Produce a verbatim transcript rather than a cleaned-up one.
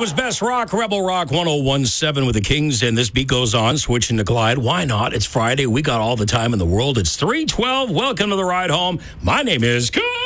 was Best Rock, Rebel Rock one oh one point seven with the Kings, and this beat goes on, switching to Clyde. Why not? It's Friday. We got all the time in the world. It's three twelve. Welcome to the ride home. My name is Good.